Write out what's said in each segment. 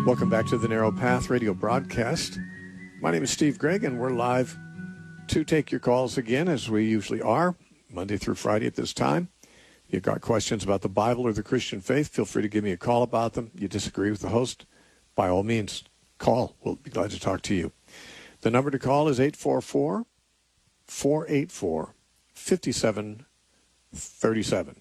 Welcome back to the Narrow Path radio broadcast. My name is Steve Gregg, and we're live to take your calls again, as we usually are, Monday through Friday at this time. If you've got questions about the Bible or the Christian faith, feel free to give me a call about them. You disagree with the host, by all means, call. We'll be glad to talk to you. The number to call is 844-484-5737.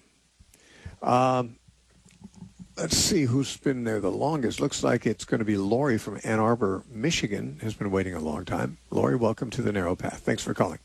Let's see who's been there the longest. Looks like it's going to be Lori from Ann Arbor, Michigan, has been waiting a long time. Lori, welcome to the Narrow Path. Thanks for calling.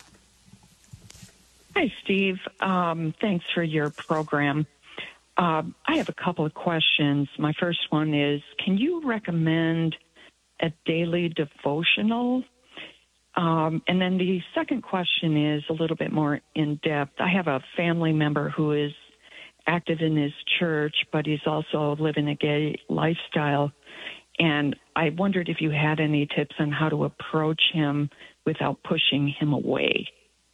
Hi, Steve. Thanks for your program. I have a couple of questions. My first one is, can you recommend a daily devotional? And then the second question is a little bit more in-depth. I have a family member who is active in his church, but he's also living a gay lifestyle. And I wondered if you had any tips on how to approach him without pushing him away.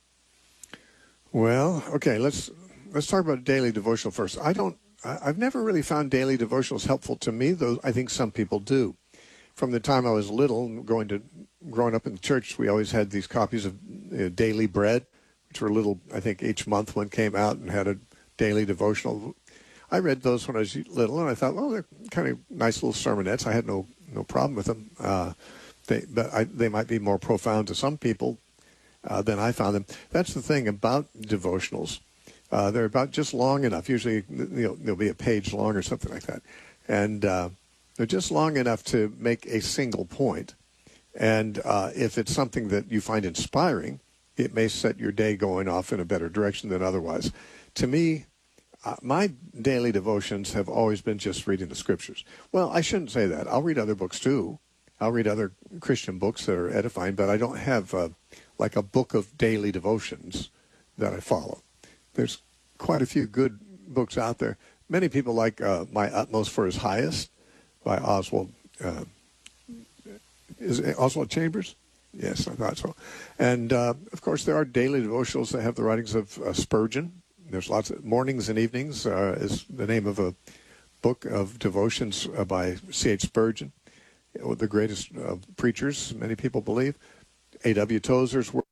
Well, okay, let's talk about daily devotional first. I've never really found daily devotionals helpful to me, though I think some people do. From the time I was little, growing up in the church, we always had these copies of Daily Bread, which were little, I think each month one came out and had a daily devotional. I read those when I was little, and I thought, well, they're kind of nice little sermonettes. I had no problem with them. They might be more profound to some people than I found them. That's the thing about devotionals. They're about just long enough. Usually, they'll be a page long or something like that. And they're just long enough to make a single point. And if it's something that you find inspiring, it may set your day going off in a better direction than otherwise. To me, my daily devotions have always been just reading the scriptures. Well, I shouldn't say that. I'll read other books too. I'll read other Christian books that are edifying, but I don't have like a book of daily devotions that I follow. There's quite a few good books out there. Many people like My Utmost for His Highest by Oswald. Is it Oswald Chambers? Yes, I thought so. And, of course, there are daily devotionals that have the writings of Spurgeon. There's lots of Mornings and Evenings is the name of a book of devotions by C.H. Spurgeon, the greatest preachers, many people believe. A.W. Tozer's work.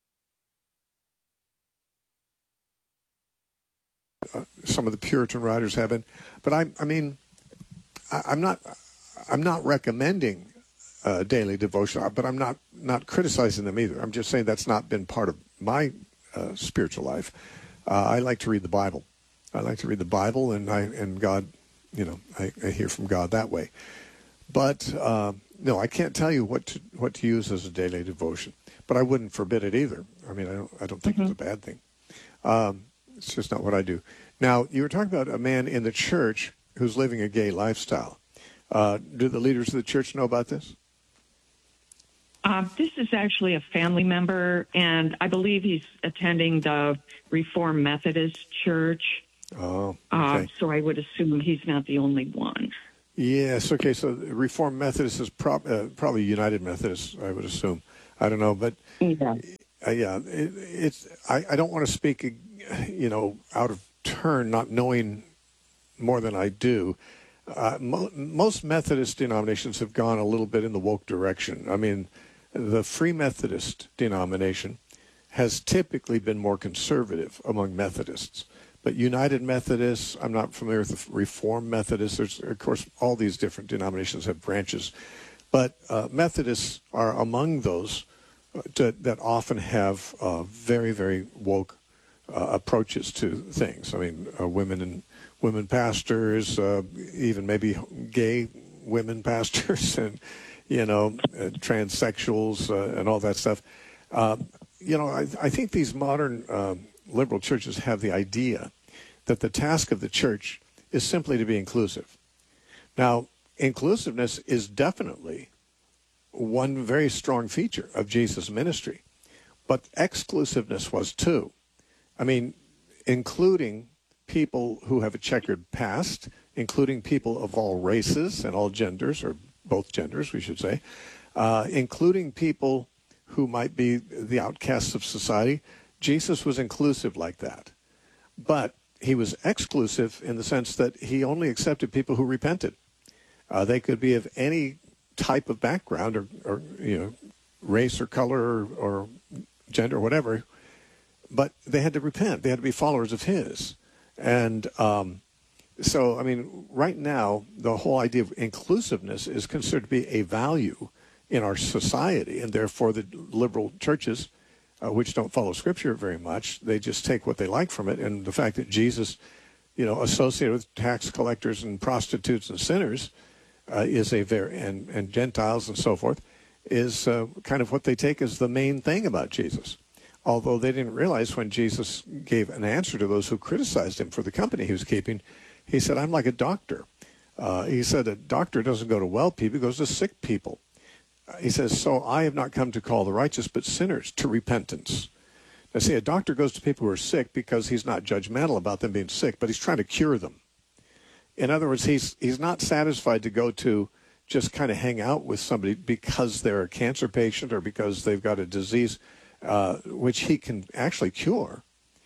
Some of the Puritan writers have been. But I'm not recommending daily devotion, but I'm not criticizing them either. I'm just saying that's not been part of my spiritual life. I like to read the Bible. I like to read the Bible, and God, I hear from God that way. But no, I can't tell you what to use as a daily devotion. But I wouldn't forbid it either. I mean, I don't think it's a bad thing. It's just not what I do. Now, you were talking about a man in the church who's living a gay lifestyle. Do the leaders of the church know about this? This is actually a family member, and I believe he's attending the Reformed Methodist Church. Oh, okay. So I would assume he's not the only one. Yes, okay, so Reformed Methodist is probably United Methodist, I would assume. I don't know, but yeah, I don't want to speak, out of turn, not knowing more than I do. Most Methodist denominations have gone a little bit in the woke direction. I mean, the Free Methodist denomination has typically been more conservative among Methodists. But United Methodists, I'm not familiar with the Reformed Methodists. There's, of course, all these different denominations have branches. But Methodists are among those that often have very, very woke approaches to things. I mean, women pastors, even maybe gay women pastors, and transsexuals and all that stuff. I think these modern liberal churches have the idea that the task of the church is simply to be inclusive. Now, inclusiveness is definitely one very strong feature of Jesus' ministry, but exclusiveness was too. I mean, including people who have a checkered past, including people of all races and all genders, or both genders, we should say, including people who might be the outcasts of society. Jesus was inclusive like that. But he was exclusive in the sense that he only accepted people who repented. They could be of any type of background or race or color or gender or whatever, but they had to repent. They had to be followers of his. And so, I mean, right now, the whole idea of inclusiveness is considered to be a value in our society, and therefore the liberal churches, which don't follow Scripture very much, they just take what they like from it. And the fact that Jesus, associated with tax collectors and prostitutes and sinners, is a very and Gentiles and so forth, is kind of what they take as the main thing about Jesus. Although they didn't realize when Jesus gave an answer to those who criticized him for the company he was keeping, he said, "I'm like a doctor." He said, "A doctor doesn't go to well people; he goes to sick people." He says, "So I have not come to call the righteous, but sinners to repentance." Now, see, a doctor goes to people who are sick because he's not judgmental about them being sick, but he's trying to cure them. In other words, he's not satisfied to go to just kind of hang out with somebody because they're a cancer patient or because they've got a disease which he can actually cure.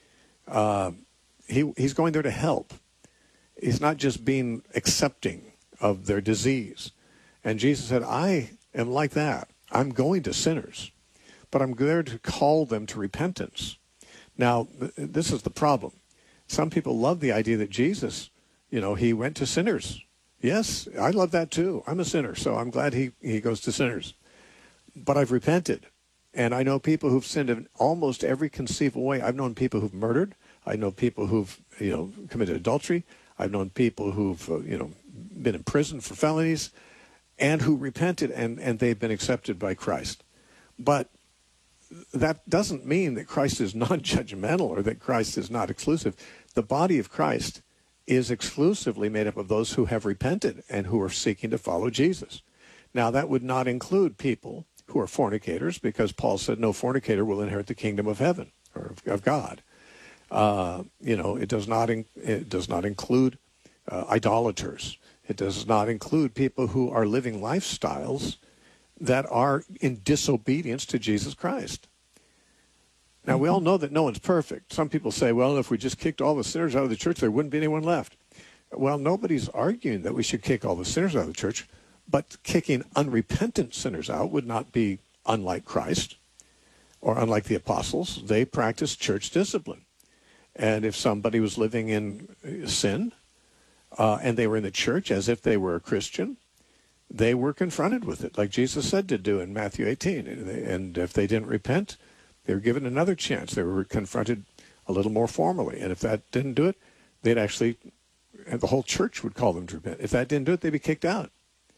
He's going there to help. He's not just being accepting of their disease. And Jesus said, "I am like that. I'm going to sinners, but I'm there to call them to repentance." Now, this is the problem. Some people love the idea that Jesus, he went to sinners. Yes, I love that too. I'm a sinner, so I'm glad he goes to sinners. But I've repented. And I know people who've sinned in almost every conceivable way. I've known people who've murdered. I know people who've, committed adultery. I've known people who've, been in prison for felonies and who repented and they've been accepted by Christ. But that doesn't mean that Christ is non-judgmental or that Christ is not exclusive. The body of Christ is exclusively made up of those who have repented and who are seeking to follow Jesus. Now, that would not include people who are fornicators, because Paul said no fornicator will inherit the kingdom of heaven or of God. It does not include idolaters. It does not include people who are living lifestyles that are in disobedience to Jesus Christ. Now, we all know that no one's perfect. Some people say, well, if we just kicked all the sinners out of the church, there wouldn't be anyone left. Well, nobody's arguing that we should kick all the sinners out of the church, but kicking unrepentant sinners out would not be unlike Christ or unlike the apostles. They practiced church discipline. And if somebody was living in sin and they were in the church as if they were a Christian, they were confronted with it, like Jesus said to do in Matthew 18. And if they didn't repent, they were given another chance. They were confronted a little more formally. And if that didn't do it, they'd actually, the whole church would call them to repent. If that didn't do it, they'd be kicked out.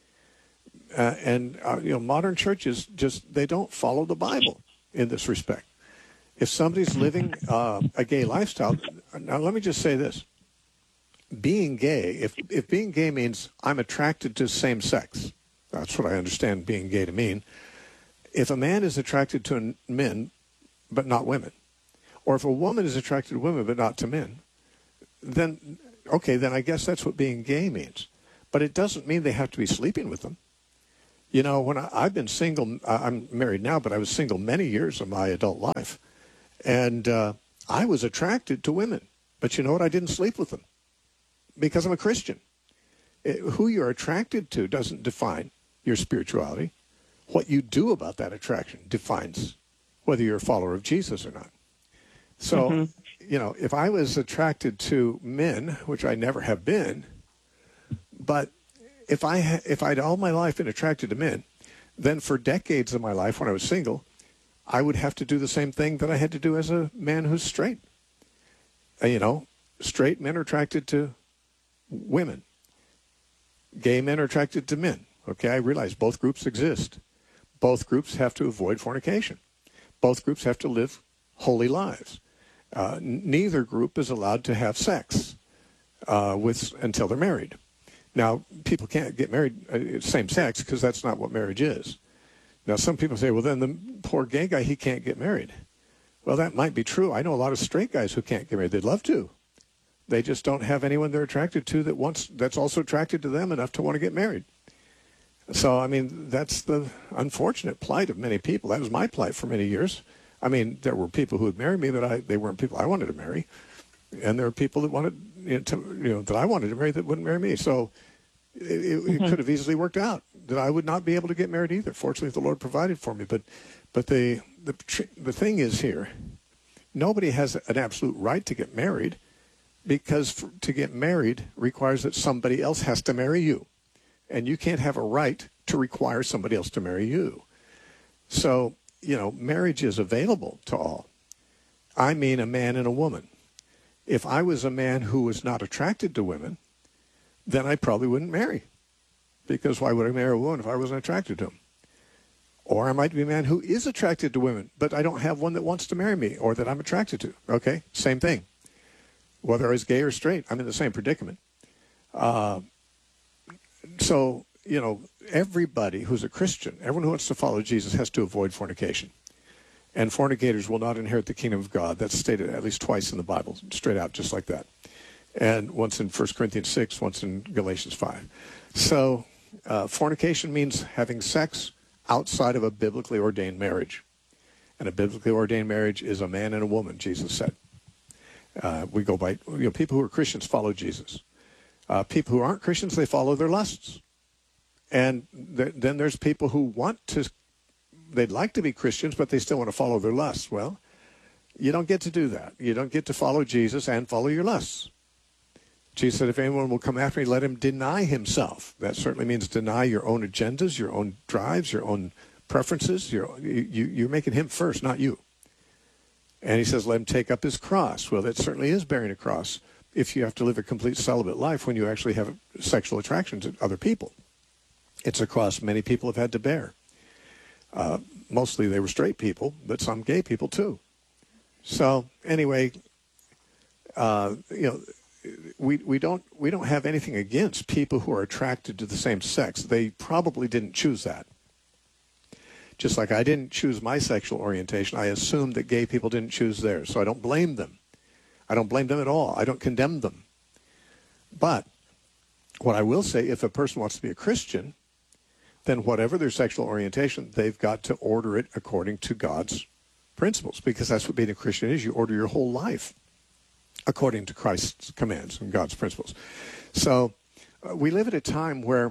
Modern churches they don't follow the Bible in this respect. If somebody's living a gay lifestyle, now let me just say this. Being gay, if being gay means I'm attracted to same sex, that's what I understand being gay to mean. If a man is attracted to men but not women, or if a woman is attracted to women but not to men, then I guess that's what being gay means. But it doesn't mean they have to be sleeping with them. When I've been single, I'm married now, but I was single many years of my adult life. And I was attracted to women. But you know what? I didn't sleep with them because I'm a Christian. Who you're attracted to doesn't define your spirituality. What you do about that attraction defines whether you're a follower of Jesus or not. So, if I was attracted to men, which I never have been, but if I'd all my life been attracted to men, then for decades of my life when I was single, I would have to do the same thing that I had to do as a man who's straight. Straight men are attracted to women. Gay men are attracted to men. Okay, I realize both groups exist. Both groups have to avoid fornication. Both groups have to live holy lives. Neither group is allowed to have sex until they're married. Now, people can't get married same sex because that's not what marriage is. Now, some people say, well, then the poor gay guy, he can't get married. Well, that might be true. I know a lot of straight guys who can't get married. They'd love to. They just don't have anyone they're attracted to that's also attracted to them enough to want to get married. So, I mean, that's the unfortunate plight of many people. That was my plight for many years. I mean, there were people who would marry me, but they weren't people I wanted to marry. And there were people that wanted that I wanted to marry that wouldn't marry me. So It could have easily worked out that I would not be able to get married either. Fortunately, the Lord provided for me. But the thing is here, nobody has an absolute right to get married, because to get married requires that somebody else has to marry you. And you can't have a right to require somebody else to marry you. So, marriage is available to all. I mean a man and a woman. If I was a man who was not attracted to women, then I probably wouldn't marry. Because why would I marry a woman if I wasn't attracted to them? Or I might be a man who is attracted to women, but I don't have one that wants to marry me or that I'm attracted to. Okay, same thing. Whether I was gay or straight, I'm in the same predicament. So, everybody who's a Christian, everyone who wants to follow Jesus has to avoid fornication. And fornicators will not inherit the kingdom of God. That's stated at least twice in the Bible, straight out, just like that. And once in 1 Corinthians 6, once in Galatians 5. So fornication means having sex outside of a biblically ordained marriage. And a biblically ordained marriage is a man and a woman, Jesus said. We go by, people who are Christians follow Jesus. People who aren't Christians, they follow their lusts. And then there's people who they'd like to be Christians, but they still want to follow their lusts. Well, you don't get to do that. You don't get to follow Jesus and follow your lusts. Jesus said, if anyone will come after me, let him deny himself. That certainly means deny your own agendas, your own drives, your own preferences. You're making him first, not you. And he says, let him take up his cross. Well, that certainly is bearing a cross if you have to live a complete celibate life when you actually have sexual attraction to other people. It's a cross many people have had to bear. Mostly they were straight people, but some gay people too. So anyway, we don't have anything against people who are attracted to the same sex. They probably didn't choose that. Just like I didn't choose my sexual orientation, I assumed that gay people didn't choose theirs. So I don't blame them. I don't blame them at all. I don't condemn them. But what I will say, if a person wants to be a Christian, then whatever their sexual orientation, they've got to order it according to God's principles, because that's what being a Christian is. You order your whole life according to Christ's commands and God's principles. So we live at a time where,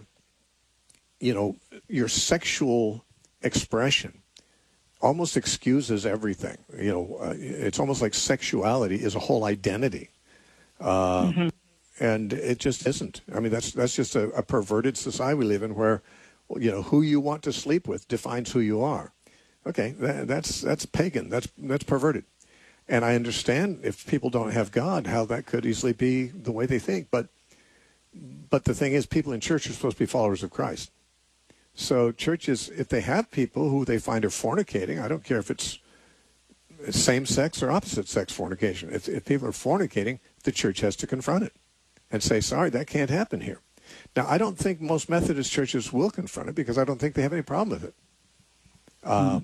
your sexual expression almost excuses everything. It's almost like sexuality is a whole identity. And it just isn't. I mean, that's just a perverted society we live in where, who you want to sleep with defines who you are. Okay, that's pagan. That's perverted. And I understand if people don't have God, how that could easily be the way they think. But the thing is, people in church are supposed to be followers of Christ. So churches, if they have people who they find are fornicating, I don't care if it's same-sex or opposite-sex fornication. If people are fornicating, the church has to confront it and say, sorry, that can't happen here. Now, I don't think most Methodist churches will confront it because I don't think they have any problem with it. Now,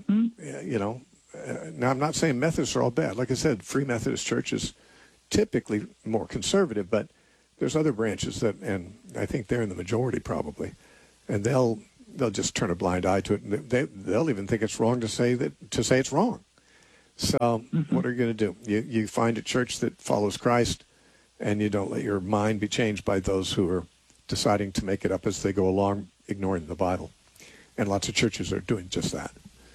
I'm not saying Methodists are all bad. Like I said, Free Methodist Church is typically more conservative, but there's other branches and I think they're in the majority probably, and they'll just turn a blind eye to it. They'll even think it's wrong to say it's wrong. So what are you going to do? You find a church that follows Christ, and you don't let your mind be changed by those who are deciding to make it up as they go along, ignoring the Bible. And lots of churches are doing just that.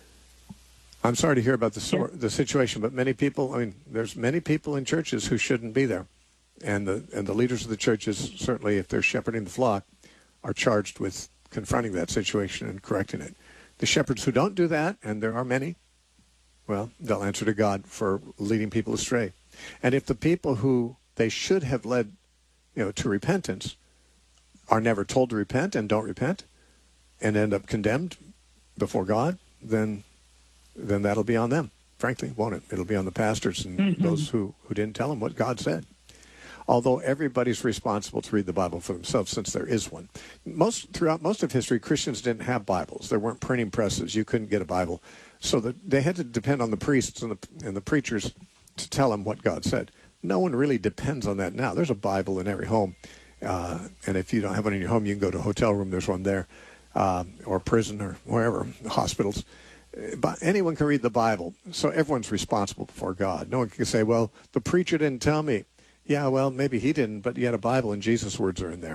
I'm sorry to hear about the situation, but there's many people in churches who shouldn't be there. And the leaders of the churches, certainly if they're shepherding the flock, are charged with confronting that situation and correcting it. The shepherds who don't do that, and there are many, well, they'll answer to God for leading people astray. And if the people who they should have led, to repentance are never told to repent and don't repent and end up condemned before God, then that'll be on them, frankly, won't it? It'll be on the pastors and those who didn't tell them what God said. Although everybody's responsible to read the Bible for themselves, since there is one. Throughout most of history, Christians didn't have Bibles. There weren't printing presses. You couldn't get a Bible. So they had to depend on the priests and the preachers to tell them what God said. No one really depends on that now. There's a Bible in every home. And if you don't have one in your home, you can go to a hotel room. There's one there, or prison or wherever, hospitals. But anyone can read the Bible. So everyone's responsible before God. No one can say, well, the preacher didn't tell me. Yeah, well, maybe he didn't, but you had a Bible and Jesus' words are in there.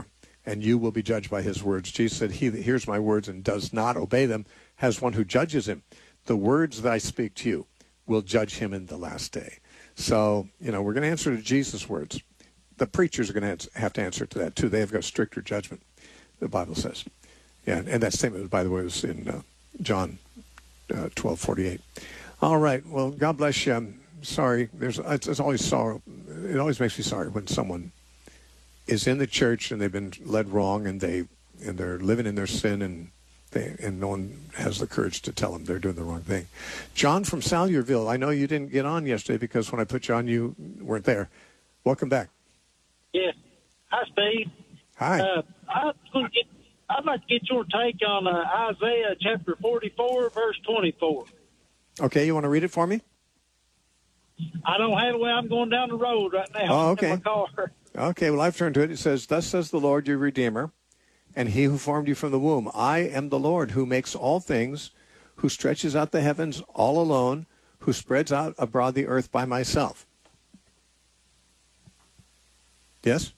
and you will be judged by his words. Jesus said, he that hears my words and does not obey them has one who judges him. The words that I speak to you will judge him in the last day. So, we're going to answer to Jesus' words. The preachers are going to have to answer to that, too. They have got stricter judgment, the Bible says. Yeah, and that statement, by the way, was in John 12:48. All right. Well, God bless you. I'm sorry. It's always sorrow. It always makes me sorry when someone is in the church and they've been led wrong and they're living in their sin and no one has the courage to tell them they're doing the wrong thing. John from Salyerville, I know you didn't get on yesterday because when I put you on, you weren't there. Welcome back. Yeah. Hi, Steve. Hi. I'd like to get your take on Isaiah chapter 44, verse 24. Okay, you want to read it for me? I don't have it when I'm going down the road right now. Oh, okay. In my car. Okay, well, I've turned to it. It says, "Thus says the Lord, your Redeemer, and he who formed you from the womb. I am the Lord who makes all things, who stretches out the heavens all alone, who spreads out abroad the earth by myself." Yes?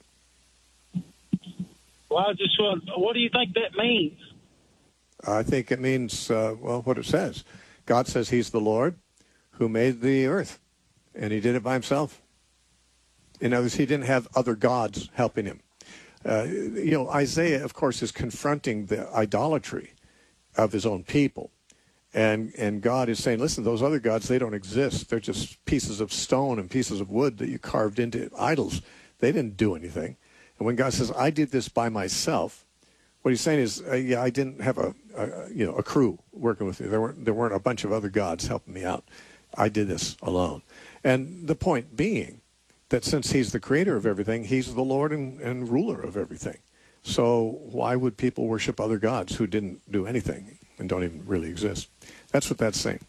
Well, what do you think that means? I think it means, what it says. God says he's the Lord who made the earth, and he did it by himself. In other words, he didn't have other gods helping him. Isaiah, of course, is confronting the idolatry of his own people. And God is saying, listen, those other gods, they don't exist. They're just pieces of stone and pieces of wood that you carved into idols. They didn't do anything. And when God says, I did this by myself, what he's saying is, I didn't have a crew working with me. There weren't a bunch of other gods helping me out. I did this alone. And the point being that since he's the creator of everything, he's the Lord and ruler of everything. So why would people worship other gods who didn't do anything and don't even really exist? That's what that's saying.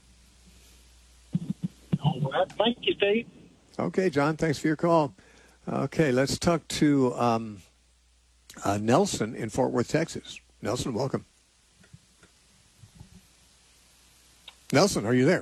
All right. Thank you, Steve. Okay, John, thanks for your call. Okay, let's talk to Nelson in Fort Worth, Texas. Nelson, welcome. Nelson, are you there?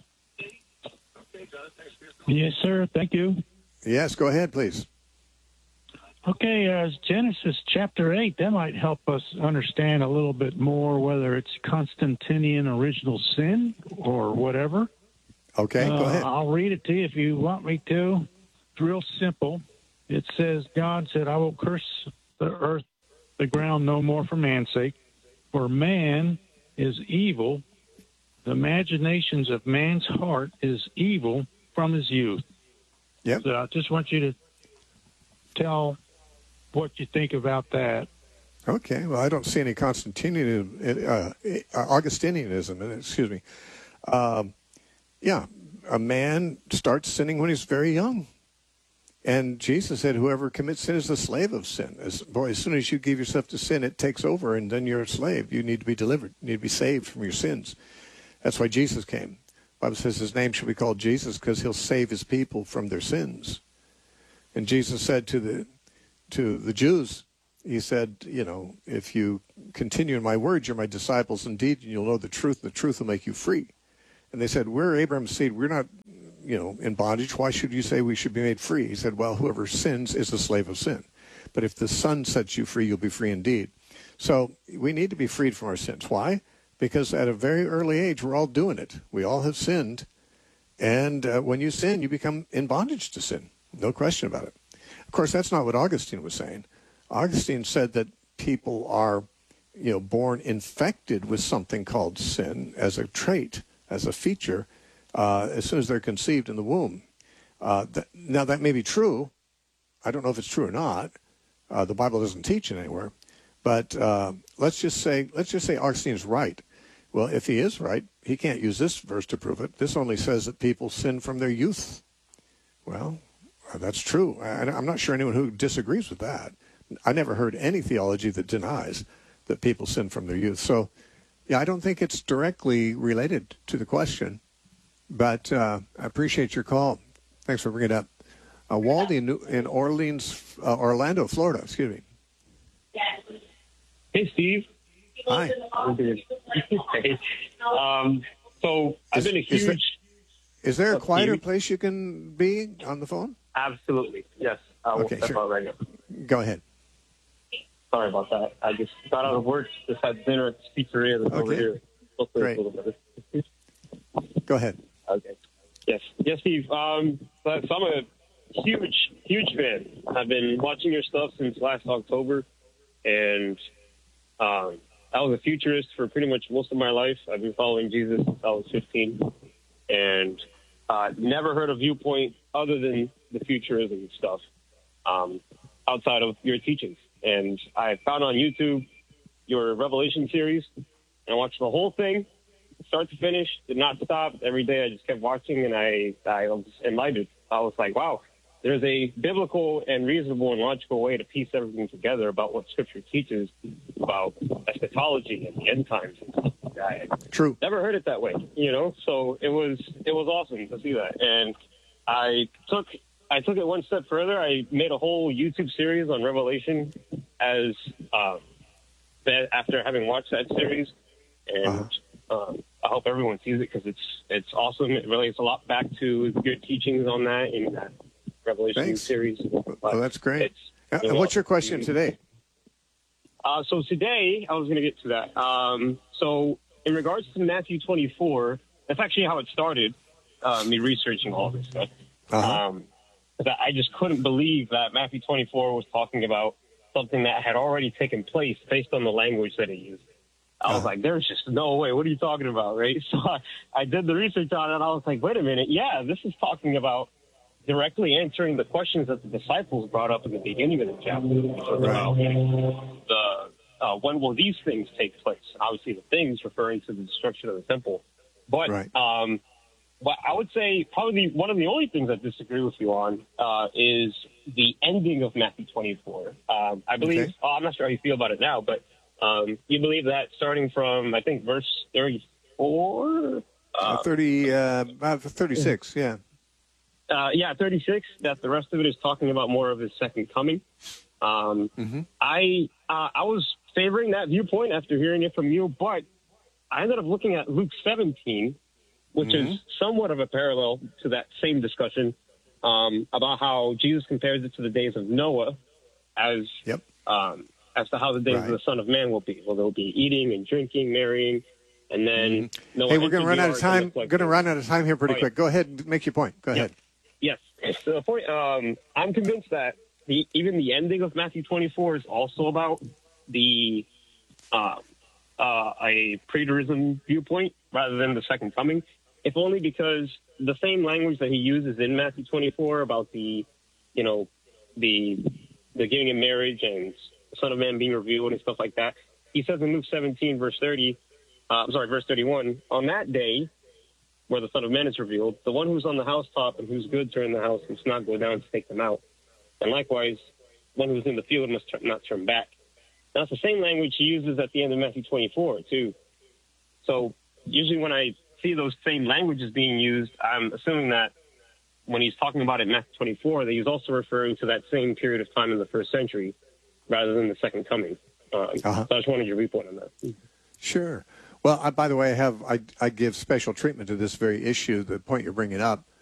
Yes, sir. Thank you. Yes, go ahead, please. Okay, Genesis chapter 8, that might help us understand a little bit more whether it's Constantinian original sin or whatever. Okay, go ahead. I'll read it to you if you want me to. It's real simple. It says, God said, I will curse the earth, the ground no more for man's sake, for man is evil. The imaginations of man's heart is evil from his youth. Yep. So I just want you to tell what you think about that. Okay, well, I don't see any Augustinianism, excuse me. A man starts sinning when he's very young. And Jesus said, whoever commits sin is the slave of sin. As soon as you give yourself to sin, it takes over, and then you're a slave. You need to be delivered. You need to be saved from your sins. That's why Jesus came. The Bible says his name should be called Jesus because he'll save his people from their sins. And Jesus said to the Jews, he said, if you continue in my words, you're my disciples indeed, and you'll know the truth, and the truth will make you free. And they said, we're Abraham's seed. We're not, in bondage. Why should you say we should be made free? He said, well, whoever sins is a slave of sin. But if the Son sets you free, you'll be free indeed. So we need to be freed from our sins. Why? Because at a very early age, we're all doing it. We all have sinned. And when you sin, you become in bondage to sin. No question about it. Of course, that's not what Augustine was saying. Augustine said that people are, born infected with something called sin as a trait, as a feature, as soon as they're conceived in the womb. Now, that may be true. I don't know if it's true or not. The Bible doesn't teach it anywhere. But let's just say Augustine's right. Well, if he is right, he can't use this verse to prove it. This only says that people sin from their youth. Well, that's true. I'm not sure anyone who disagrees with that. I never heard any theology that denies that people sin from their youth. So, I don't think it's directly related to the question, but I appreciate your call. Thanks for bringing it up. Wally in Orlando, Florida, excuse me. Hey, Steve. Hi. Hey. So I've been a huge... Is there a quieter place you can be on the phone? Absolutely. Yes. I'll okay, step sure. out right now. Go ahead. Sorry about that. I just got out of work, just had dinner at the pizzeria that's over Okay. here. Hopefully Great. it's a little better. Go ahead. Okay. Yes, Steve. So I'm a huge fan. I've been watching your stuff since last October, and I was a futurist for pretty much most of my life. I've been following Jesus since I was 15, and never heard a viewpoint other than the futurism stuff outside of your teachings. And I found on YouTube your Revelation series, and I watched the whole thing, start to finish, did not stop. Every day I just kept watching, and I was enlightened. I was like, wow, there's a biblical and reasonable and logical way to piece everything together about what Scripture teaches about eschatology and the end times. True. Never heard it that way, So it was awesome to see that, and I took it one step further. I made a whole YouTube series on Revelation as after having watched that series, and I hope everyone sees it because it's awesome. It relates a lot back to your teachings on that in that Revelation series. Well, that's great. And what's your question today? So today, I was going to get to that. So in regards to Matthew 24, that's actually how it started, me researching all this stuff. I just couldn't believe that Matthew 24 was talking about something that had already taken place based on the language that it used. I was like, there's just no way. What are you talking about, right? So I did the research on it, and I was like, wait a minute. Yeah, this is talking about directly answering the questions that the disciples brought up in the beginning of the chapter, which was about when will these things take place? Obviously, the things referring to the destruction of the temple. But but I would say probably one of the only things I disagree with you on is the ending of Matthew 24. I believe, I'm not sure how you feel about it now, but you believe that starting from, I think, verse 34? 36, yeah. 36, that the rest of it is talking about more of his second coming. I was favoring that viewpoint after hearing it from you, but I ended up looking at Luke 17, which is somewhat of a parallel to that same discussion about how Jesus compares it to the days of Noah as to how the days of the Son of Man will be. Well, they'll be eating and drinking, marrying, and then Noah. Hey, we're going to run out of time. Going to run out of time here pretty quick. Go ahead and make your point. Go ahead. Yes. So the point, I'm convinced that even the ending of Matthew 24 is also about the a preterism viewpoint rather than the second coming. If only because the same language that he uses in Matthew 24 about the giving in marriage and the Son of Man being revealed and stuff like that, he says in Luke 17, verse 31, on that day where the Son of Man is revealed, the one who's on the housetop and whose goods are in the house must not go down to take them out. And likewise, one who's in the field must not turn back. Now, it's the same language he uses at the end of Matthew 24, too. So usually when I see those same languages being used, I'm assuming that when he's talking about it in Matthew 24, that he's also referring to that same period of time in the first century rather than the second coming. So I just wanted your viewpoint on that. Sure. Well, by the way, I give special treatment to this very issue, the point you're bringing up,